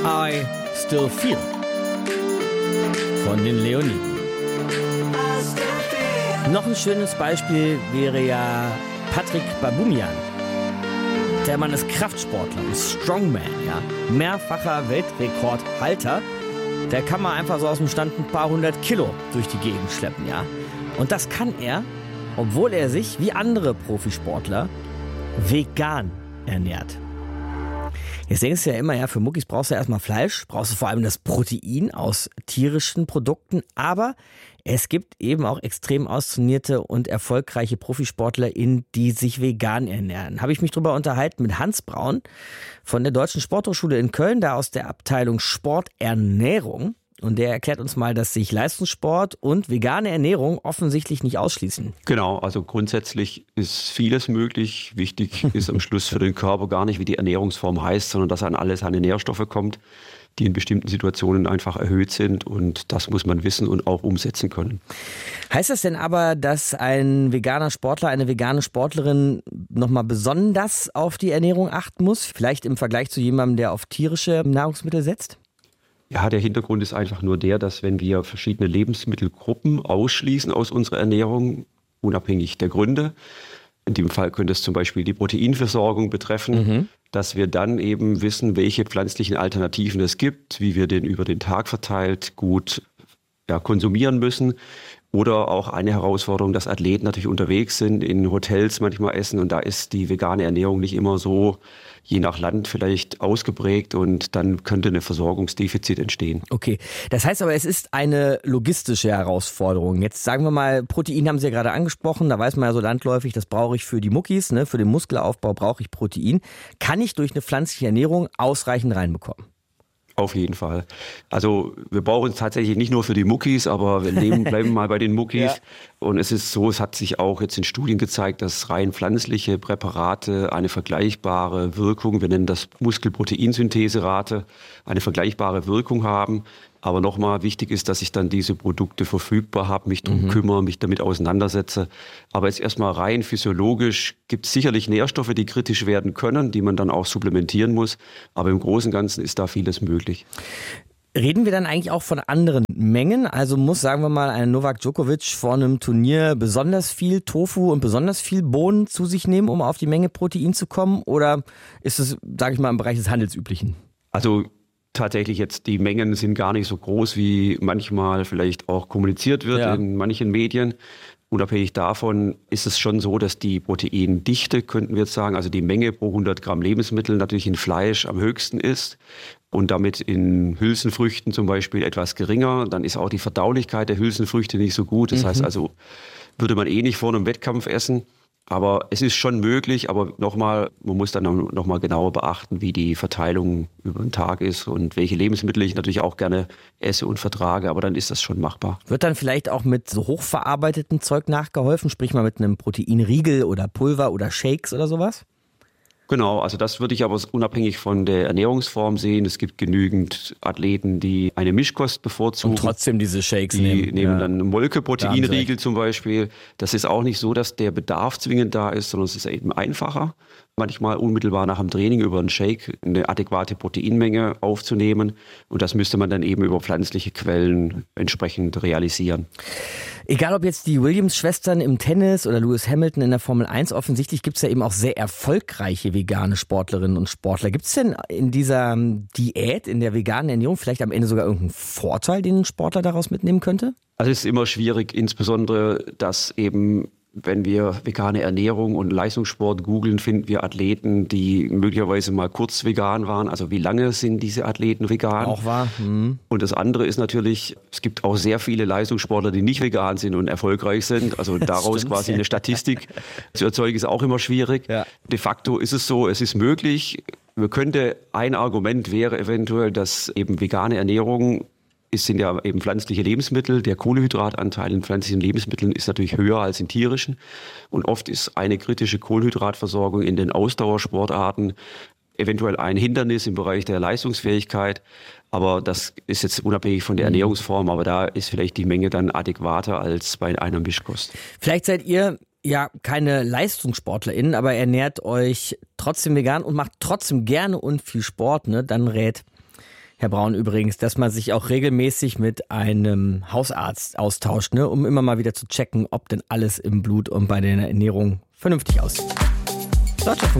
I Still Feel von den Leoniden. Noch ein schönes Beispiel wäre ja Patrick Baboumian. Der Mann ist Kraftsportler und Strongman, ja. Mehrfacher Weltrekordhalter. Der kann mal einfach so aus dem Stand ein paar 100 Kilo durch die Gegend schleppen, ja. Und das kann er, obwohl er sich, wie andere Profisportler, vegan ernährt. Jetzt denkst du ja immer, ja, für Muckis brauchst du erstmal Fleisch, brauchst du vor allem das Protein aus tierischen Produkten, aber es gibt eben auch extrem austrainierte und erfolgreiche ProfisportlerInnen, die sich vegan ernähren. Habe ich mich darüber unterhalten mit Hans Braun von der Deutschen Sporthochschule in Köln, da aus der Abteilung Sporternährung. Und der erklärt uns mal, dass sich Leistungssport und vegane Ernährung offensichtlich nicht ausschließen. Genau, also grundsätzlich ist vieles möglich. Wichtig ist am Schluss für den Körper gar nicht, wie die Ernährungsform heißt, sondern dass an alles seine Nährstoffe kommt, die in bestimmten Situationen einfach erhöht sind. Und das muss man wissen und auch umsetzen können. Heißt das denn aber, dass ein veganer Sportler, eine vegane Sportlerin nochmal besonders auf die Ernährung achten muss? Vielleicht im Vergleich zu jemandem, der auf tierische Nahrungsmittel setzt? Ja, der Hintergrund ist einfach nur der, dass wenn wir verschiedene Lebensmittelgruppen ausschließen aus unserer Ernährung, unabhängig der Gründe, in dem Fall könnte es zum Beispiel die Proteinversorgung betreffen, dass wir dann eben wissen, welche pflanzlichen Alternativen es gibt, wie wir den über den Tag verteilt gut konsumieren müssen. Oder auch eine Herausforderung, dass Athleten natürlich unterwegs sind, in Hotels manchmal essen und da ist die vegane Ernährung nicht immer so, je nach Land vielleicht ausgeprägt und dann könnte ein Versorgungsdefizit entstehen. Okay, das heißt aber, es ist eine logistische Herausforderung. Jetzt sagen wir mal, Protein haben Sie ja gerade angesprochen, da weiß man ja so landläufig, das brauche ich für die Muckis, ne? Für den Muskelaufbau brauche ich Protein. Kann ich durch eine pflanzliche Ernährung ausreichend reinbekommen? Auf jeden Fall. Also wir brauchen es tatsächlich nicht nur für die Muckis, aber wir bleiben mal bei den Muckis. Ja. Und es ist so, es hat sich auch jetzt in Studien gezeigt, dass rein pflanzliche Präparate eine vergleichbare Wirkung, wir nennen das Muskelproteinsyntheserate, eine vergleichbare Wirkung haben. Aber nochmal wichtig ist, dass ich dann diese Produkte verfügbar habe, mich drum kümmere, mich damit auseinandersetze. Aber jetzt erstmal rein physiologisch gibt es sicherlich Nährstoffe, die kritisch werden können, die man dann auch supplementieren muss. Aber im Großen und Ganzen ist da vieles möglich. Reden wir dann eigentlich auch von anderen Mengen? Also muss, sagen wir mal, ein Novak Djokovic vor einem Turnier besonders viel Tofu und besonders viel Bohnen zu sich nehmen, um auf die Menge Protein zu kommen? Oder ist es, sage ich mal, im Bereich des Handelsüblichen? Also tatsächlich jetzt, die Mengen sind gar nicht so groß, wie manchmal vielleicht auch kommuniziert wird in manchen Medien. Unabhängig davon ist es schon so, dass die Proteindichte, könnten wir jetzt sagen, also die Menge pro 100 Gramm Lebensmittel natürlich in Fleisch am höchsten ist und damit in Hülsenfrüchten zum Beispiel etwas geringer. Dann ist auch die Verdaulichkeit der Hülsenfrüchte nicht so gut. Das heißt also, würde man nicht vor einem Wettkampf essen. Aber es ist schon möglich, aber nochmal, man muss dann nochmal genauer beachten, wie die Verteilung über den Tag ist und welche Lebensmittel ich natürlich auch gerne esse und vertrage, aber dann ist das schon machbar. Wird dann vielleicht auch mit so hochverarbeitetem Zeug nachgeholfen, sprich mal mit einem Proteinriegel oder Pulver oder Shakes oder sowas? Genau, also das würde ich aber unabhängig von der Ernährungsform sehen. Es gibt genügend Athleten, die eine Mischkost bevorzugen. Und trotzdem diese Shakes nehmen. Die nehmen dann Molke-Proteinriegel zum Beispiel. Das ist auch nicht so, dass der Bedarf zwingend da ist, sondern es ist eben einfacher, manchmal unmittelbar nach dem Training über einen Shake eine adäquate Proteinmenge aufzunehmen. Und das müsste man dann eben über pflanzliche Quellen entsprechend realisieren. Egal ob jetzt die Williams-Schwestern im Tennis oder Lewis Hamilton in der Formel 1, offensichtlich gibt es ja eben auch sehr erfolgreiche vegane Sportlerinnen und Sportler. Gibt es denn in dieser Diät, in der veganen Ernährung vielleicht am Ende sogar irgendeinen Vorteil, den ein Sportler daraus mitnehmen könnte? Also es ist immer schwierig, insbesondere, dass eben, wenn wir vegane Ernährung und Leistungssport googeln, finden wir Athleten, die möglicherweise mal kurz vegan waren. Also wie lange sind diese Athleten vegan? Auch wahr. Und das andere ist natürlich, es gibt auch sehr viele Leistungssportler, die nicht vegan sind und erfolgreich sind. Also daraus quasi eine Statistik zu erzeugen, ist auch immer schwierig. Ja. De facto ist es so, es ist möglich. Ein Argument wäre eventuell, dass eben vegane Ernährung es sind ja eben pflanzliche Lebensmittel. Der Kohlenhydratanteil in pflanzlichen Lebensmitteln ist natürlich höher als in tierischen. Und oft ist eine kritische Kohlenhydratversorgung in den Ausdauersportarten eventuell ein Hindernis im Bereich der Leistungsfähigkeit. Aber das ist jetzt unabhängig von der Ernährungsform. Aber da ist vielleicht die Menge dann adäquater als bei einer Mischkost. Vielleicht seid ihr ja keine LeistungssportlerInnen, aber ernährt euch trotzdem vegan und macht trotzdem gerne und viel Sport. Ne? Dann rät Herr Braun, übrigens, dass man sich auch regelmäßig mit einem Hausarzt austauscht, ne, um immer mal wieder zu checken, ob denn alles im Blut und bei der Ernährung vernünftig aussieht. Deutschlandfunk